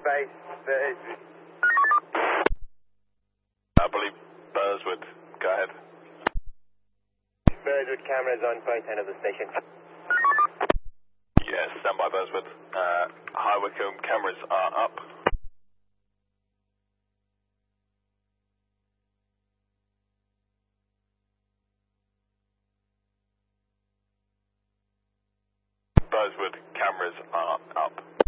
base, Burswood. I believe Burswood. Go ahead. Burswood cameras on both ends of the station. Yes, stand by Burswood. High Wycombe cameras are up. Burswood cameras are up.